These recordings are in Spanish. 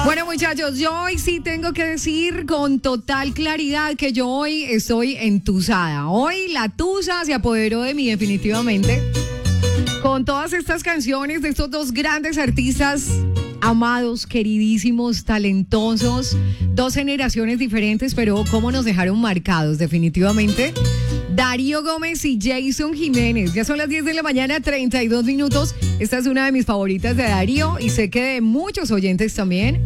Bueno, muchachos, yo hoy sí tengo que decir con total claridad que yo hoy estoy entusada. Hoy la tusa se apoderó de mí definitivamente. Con todas estas canciones de estos dos grandes artistas amados, queridísimos, talentosos, dos generaciones diferentes, pero cómo nos dejaron marcados definitivamente. Darío Gómez y Jason Jiménez. Ya son las 10 de la mañana, 32 minutos. Esta es una de mis favoritas de Darío y sé que de muchos oyentes también.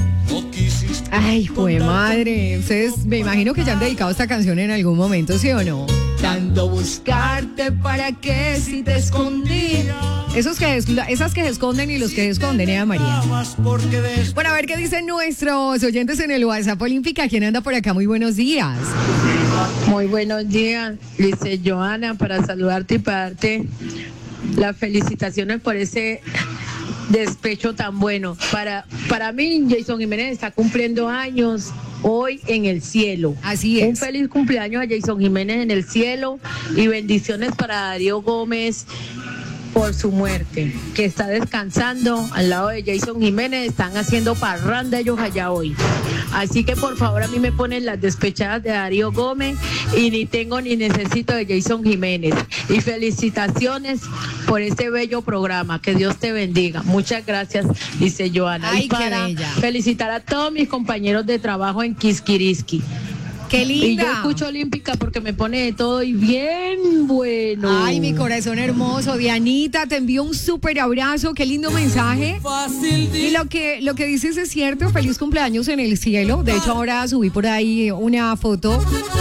Ay, jue madre. Ustedes me imagino que ya han dedicado esta canción en algún momento, ¿sí o no? Tanto buscarte para que si te escondí. Esas que se esconden y los que se esconden, María. Bueno, a ver qué dicen nuestros oyentes en el WhatsApp Olímpica. ¿Quién anda por acá? Muy buenos días. Muy buenos días, dice Joana, para saludarte y para darte las felicitaciones por ese despecho tan bueno. Para mí, Jason Jiménez está cumpliendo años hoy en el cielo. Así es. Un feliz cumpleaños a Jason Jiménez en el cielo y bendiciones para Darío Gómez por su muerte, que está descansando al lado de Jason Jiménez. Están haciendo parranda ellos allá hoy. Así que por favor a mí me ponen las despechadas de Darío Gómez y ni tengo ni necesito de Jason Jiménez. Y felicitaciones por este bello programa. Que Dios te bendiga. Muchas gracias, dice Joana. Ay, y para qué bella. felicitar a todos mis compañeros de trabajo en Quisquiriski. ¡Qué linda! Y yo escucho Olímpica porque me pone de todo y bien bueno. Ay, mi corazón hermoso. Dianita, te envío un súper abrazo. Qué lindo mensaje. Y lo que dices es cierto. Feliz cumpleaños en el cielo. De hecho, ahora subí por ahí una foto.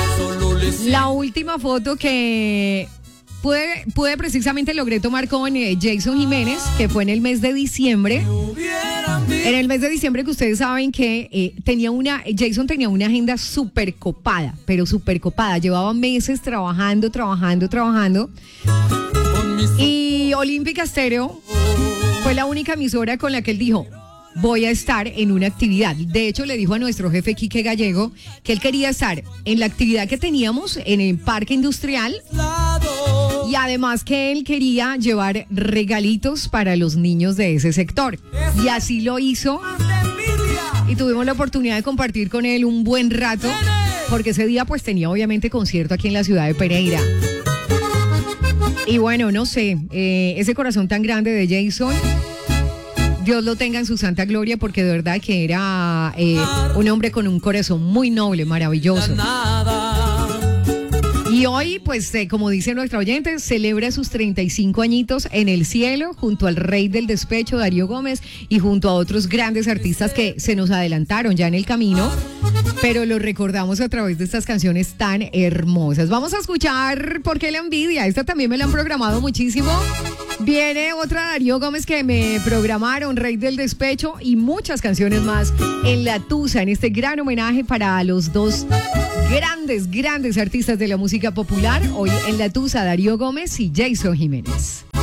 La última foto que pude precisamente logré tomar con Jason Jiménez, que fue en el mes de diciembre. En el mes de diciembre, que ustedes saben que Jason tenía una agenda súper copada, pero súper copada. Llevaba meses trabajando. Y Olímpica Estéreo fue la única emisora con la que él dijo: voy a estar en una actividad. De hecho, le dijo a nuestro jefe Quique Gallego que él quería estar en la actividad que teníamos en el parque industrial. Y además que él quería llevar regalitos para los niños de ese sector. Y así lo hizo. Y tuvimos la oportunidad de compartir con él un buen rato, porque ese día pues tenía obviamente concierto aquí en la ciudad de Pereira. Y bueno, no sé, ese corazón tan grande de Jason, Dios lo tenga en su santa gloria, porque de verdad que era un hombre con un corazón muy noble, maravilloso. Y hoy, pues, como dice nuestra oyente, celebra sus 35 añitos en el cielo, junto al rey del despecho, Darío Gómez, y junto a otros grandes artistas que se nos adelantaron ya en el camino, pero lo recordamos a través de estas canciones tan hermosas. Vamos a escuchar ¿Por qué la envidia? Esta también me la han programado muchísimo. Viene otra Darío Gómez que me programaron, Rey del Despecho, y muchas canciones más en La Tusa, en este gran homenaje para los dos grandes artistas de la música popular. Hoy en La Tusa, Darío Gómez y Jason Jiménez.